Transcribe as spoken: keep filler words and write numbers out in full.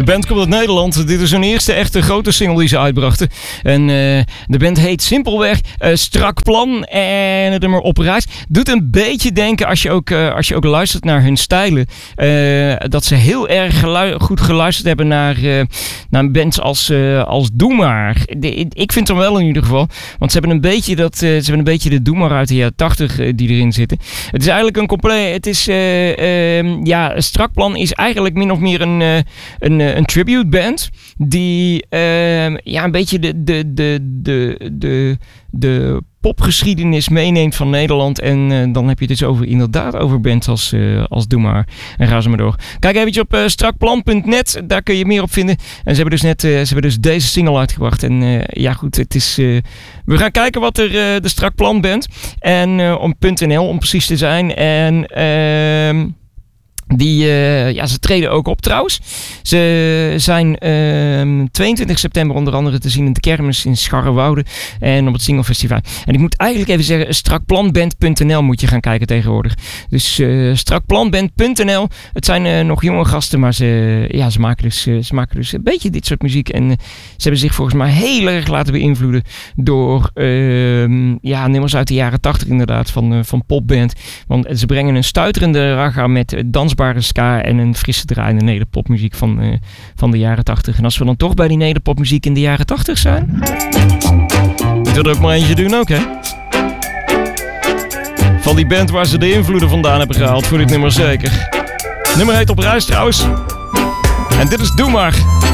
band komt uit Nederland. Dit is hun eerste echte grote single die ze uitbrachten. En uh, de band heet simpelweg uh, Strak Plan. En het nummer Op Reis doet een beetje denken, als je ook, uh, als je ook luistert naar hun stijlen, uh, dat ze heel erg gelu- goed geluisterd hebben naar, uh, naar bands als, uh, als Doe Maar. De, ik vind hem wel in ieder geval. Want ze hebben een beetje, dat, uh, ze hebben een beetje de Doe Maar uit de jaren tachtig uh, die erin zitten. Het is eigenlijk een compleet... Het is... Uh, uh, ja, Strak Plan is eigenlijk min of meer een, uh, een, uh, een tribute band. Die uh, ja, een beetje de, de, de, de, de, de popgeschiedenis meeneemt van Nederland. En uh, dan heb je het dus over, inderdaad over bands als, uh, als Doe Maar. En ga ze maar door. Kijk eventjes op uh, strakplan punt net. Daar kun je meer op vinden. En ze hebben dus net uh, ze hebben dus deze single uitgebracht. En uh, ja goed, het is... Uh, we gaan kijken wat er uh, de Strak Plan band. En uh, om .nl om precies te zijn. En... Uh, Die, uh, ja, ze treden ook op trouwens. Ze zijn uh, tweeëntwintig september onder andere te zien in de Kermis in Scharrewoude en op het Singlefestival. En ik moet eigenlijk even zeggen, strakplanband punt n l moet je gaan kijken tegenwoordig. Dus uh, strakplanband punt n l. Het zijn uh, nog jonge gasten, maar ze, ja, ze, maken dus, uh, ze maken dus een beetje dit soort muziek. En uh, ze hebben zich volgens mij heel erg laten beïnvloeden door uh, ja, nummers uit de jaren tachtig inderdaad, van, uh, van popband. Want ze brengen een stuiterende raga met uh, dans ska en een frisse draaiende nederpopmuziek van, uh, van de jaren tachtig. En als we dan toch bij die nederpopmuziek in de jaren tachtig zijn, moeten we er ook maar eentje doen ook, hè? Van die band waar ze de invloeden vandaan hebben gehaald voor dit nummer zeker. Het nummer heet Op Reis trouwens. En dit is Doe Maar.